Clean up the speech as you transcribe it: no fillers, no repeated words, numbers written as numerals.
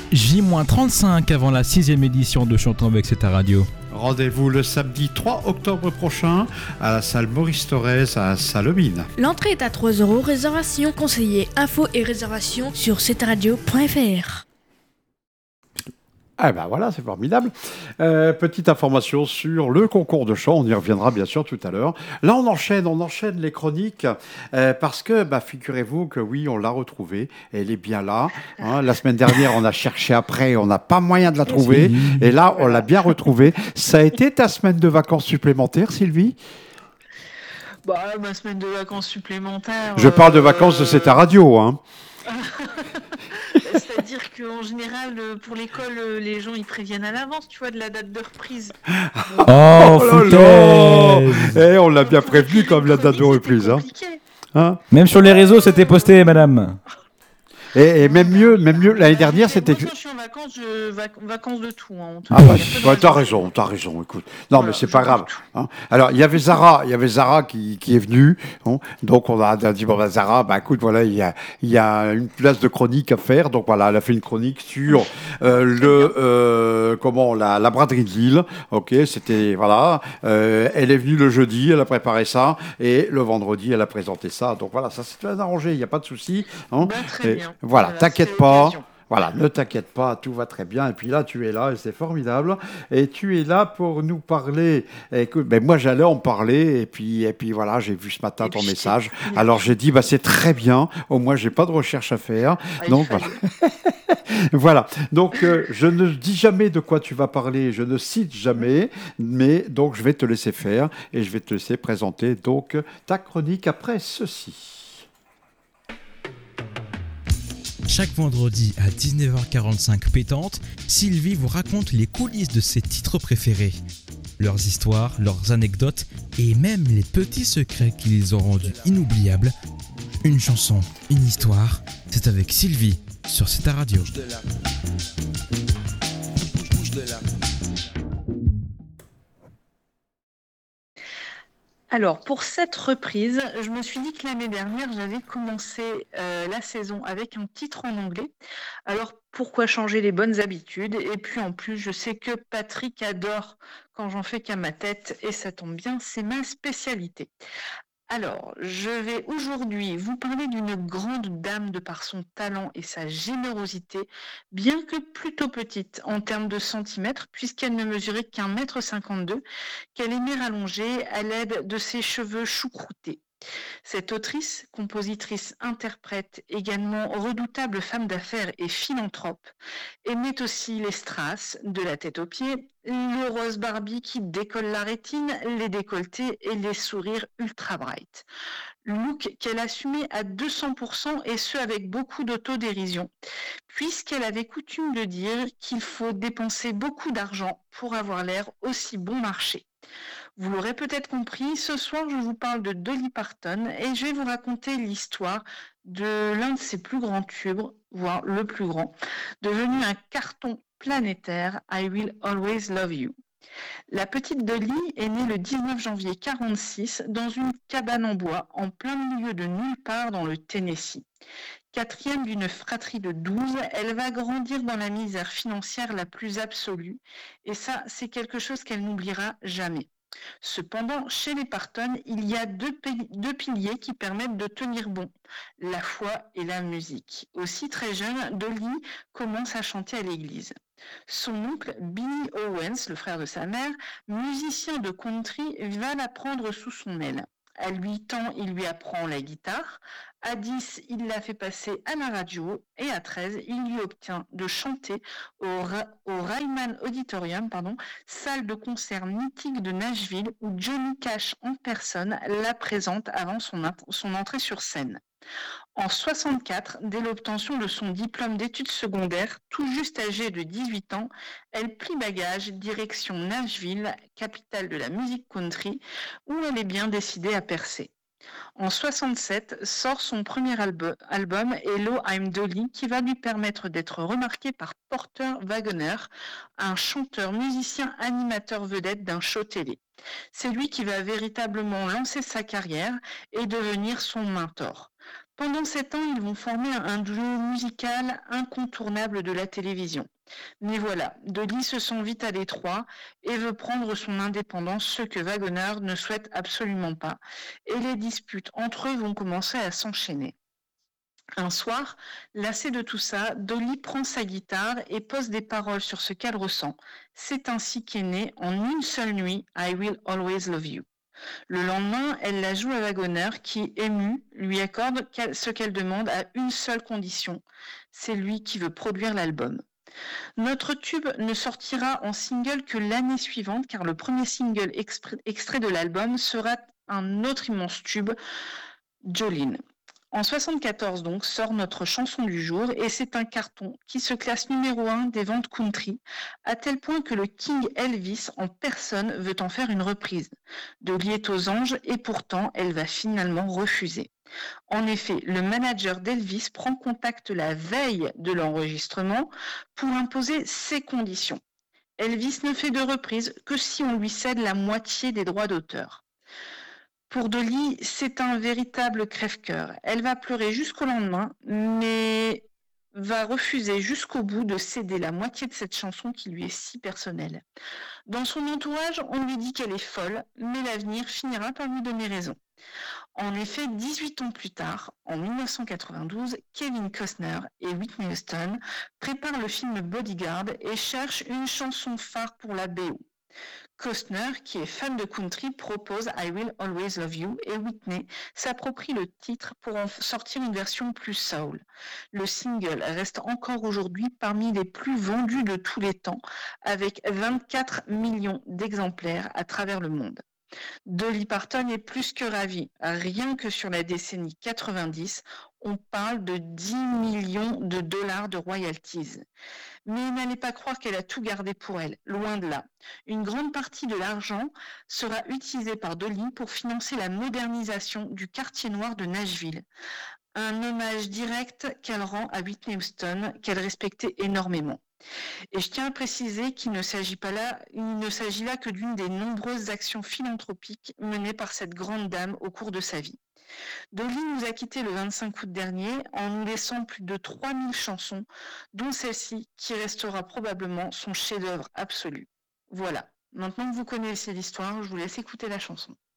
J-35 avant la 6e édition de Chantons avec C'est ta radio. Rendez-vous le samedi 3 octobre prochain à la salle Maurice Thorez à Salemine. L'entrée est à 3 €, réservation conseillée. Infos et réservations sur cettaradio.fr. Ah ben voilà, c'est formidable. Petite information sur le concours de chant, on y reviendra bien sûr tout à l'heure. Là, on enchaîne les chroniques parce que, figurez-vous que oui, on l'a retrouvée, elle est bien là. Hein. La semaine dernière, on a cherché après, on n'a pas moyen de la trouver, et là, on l'a bien retrouvée. Ça a été ta semaine de vacances supplémentaire, Sylvie ? Ma semaine de vacances supplémentaire... Je parle de vacances de C'est ta radio, hein. C'est-à-dire qu'en général, pour l'école, les gens ils préviennent à l'avance, tu vois, de la date de reprise. On l'a bien prévenu comme la date de reprise. Hein. Même sur les réseaux, c'était posté, madame. Et même mieux, l'année dernière, c'était... Moi, quand je suis en vacances de tout. Hein, t'as raison, écoute. Non, mais c'est pas grave. Hein. Alors, il y avait Zara qui est venue. Hein. Donc, on a dit, Zara, écoute, voilà, il y a une place de chronique à faire. Donc, voilà, elle a fait une chronique sur la braderie de Lille. Ok, c'était, voilà. Elle est venue le jeudi, elle a préparé ça. Et le vendredi, elle a présenté ça. Donc, voilà, ça s'est bien arrangé, il n'y a pas de souci. Hein. Très bien. Voilà, t'inquiète pas. Voilà, ne t'inquiète pas, tout va très bien. Et puis là, tu es là et c'est formidable. Et tu es là pour nous parler. Écoute, moi, j'allais en parler. Et puis voilà, j'ai vu ce matin ton message. Alors, j'ai dit, c'est très bien. Au moins, j'ai pas de recherche à faire. Donc, voilà. Voilà. Donc, je ne dis jamais de quoi tu vas parler. Je ne cite jamais. Mais donc, je vais te laisser faire. Et je vais te laisser présenter donc ta chronique après ceci. Chaque vendredi à 19h45 pétante, Sylvie vous raconte les coulisses de ses titres préférés. Leurs histoires, leurs anecdotes et même les petits secrets qui les ont rendus inoubliables. Une chanson, une histoire, c'est avec Sylvie sur C'est ta radio. Alors, pour cette reprise, je me suis dit que l'année dernière, j'avais commencé la saison avec un titre en anglais. Alors, pourquoi changer les bonnes habitudes ? Et puis, en plus, je sais que Patrick adore quand j'en fais qu'à ma tête, et ça tombe bien, c'est ma spécialité. Alors, je vais aujourd'hui vous parler d'une grande dame de par son talent et sa générosité, bien que plutôt petite en termes de centimètres, puisqu'elle ne mesurait qu'1,52 m, qu'elle aimait rallonger à l'aide de ses cheveux choucroutés. Cette autrice, compositrice, interprète, également redoutable femme d'affaires et philanthrope, aimait aussi les strass, de la tête aux pieds, le rose Barbie qui décolle la rétine, les décolletés et les sourires ultra bright. Look qu'elle assumait à 200% et ce avec beaucoup d'autodérision, puisqu'elle avait coutume de dire qu'il faut dépenser beaucoup d'argent pour avoir l'air aussi bon marché. Vous l'aurez peut-être compris, ce soir je vous parle de Dolly Parton et je vais vous raconter l'histoire de l'un de ses plus grands tubes, voire le plus grand, devenu un carton planétaire, I Will Always Love You. La petite Dolly est née le 19 janvier 1946 dans une cabane en bois en plein milieu de nulle part dans le Tennessee. Quatrième d'une fratrie de 12, elle va grandir dans la misère financière la plus absolue et ça, c'est quelque chose qu'elle n'oubliera jamais. Cependant, chez les Parton, il y a deux piliers qui permettent de tenir bon, la foi et la musique. Aussi très jeune, Dolly commence à chanter à l'église. Son oncle, Billy Owens, le frère de sa mère, musicien de country, va la prendre sous son aile. À 8 ans, il lui apprend la guitare. À 10, il la fait passer à la radio. Et à 13, il lui obtient de chanter au Ryman Auditorium, salle de concert mythique de Nashville, où Johnny Cash en personne la présente avant son entrée sur scène. En 1964, dès l'obtention de son diplôme d'études secondaires, tout juste âgée de 18 ans, elle plie bagage direction Nashville, capitale de la musique country, où elle est bien décidée à percer. En 1967, sort son premier album Hello, I'm Dolly, qui va lui permettre d'être remarquée par Porter Wagoner, un chanteur, musicien, animateur vedette d'un show télé. C'est lui qui va véritablement lancer sa carrière et devenir son mentor. Pendant 7 ans, ils vont former un duo musical incontournable de la télévision. Mais voilà, Dolly se sent vite à l'étroit et veut prendre son indépendance, ce que Wagoner ne souhaite absolument pas. Et les disputes entre eux vont commencer à s'enchaîner. Un soir, lassée de tout ça, Dolly prend sa guitare et pose des paroles sur ce qu'elle ressent. C'est ainsi qu'est né en une seule nuit I Will Always Love You. Le lendemain, elle la joue à Wagoner qui, ému, lui accorde ce qu'elle demande à une seule condition. C'est lui qui veut produire l'album. Notre tube ne sortira en single que l'année suivante car le premier single extrait de l'album sera un autre immense tube, Jolene. En 1974 donc sort notre chanson du jour et c'est un carton qui se classe numéro 1 des ventes country à tel point que le King Elvis en personne veut en faire une reprise. Dolly est aux anges et pourtant elle va finalement refuser. En effet, le manager d'Elvis prend contact la veille de l'enregistrement pour imposer ses conditions. Elvis ne fait de reprise que si on lui cède la moitié des droits d'auteur. Pour Dolly, c'est un véritable crève-cœur. Elle va pleurer jusqu'au lendemain, mais va refuser jusqu'au bout de céder la moitié de cette chanson qui lui est si personnelle. Dans son entourage, on lui dit qu'elle est folle, mais l'avenir finira par lui donner raison. En effet, 18 ans plus tard, en 1992, Kevin Costner et Whitney Houston préparent le film Bodyguard et cherchent une chanson phare pour la BO. Costner, qui est fan de country, propose I Will Always Love You et Whitney s'approprie le titre pour en sortir une version plus soul. Le single reste encore aujourd'hui parmi les plus vendus de tous les temps, avec 24 millions d'exemplaires à travers le monde. Dolly Parton est plus que ravie. Rien que sur la décennie 90, on parle de 10 millions de dollars de royalties. Mais n'allez pas croire qu'elle a tout gardé pour elle, loin de là. Une grande partie de l'argent sera utilisée par Dolly pour financer la modernisation du quartier noir de Nashville. Un hommage direct qu'elle rend à Whitney Houston, qu'elle respectait énormément. Et je tiens à préciser qu'il ne s'agit là que d'une des nombreuses actions philanthropiques menées par cette grande dame au cours de sa vie. Dolly nous a quittés le 25 août dernier en nous laissant plus de 3000 chansons, dont celle-ci qui restera probablement son chef-d'œuvre absolu. Voilà, maintenant que vous connaissez l'histoire, je vous laisse écouter la chanson.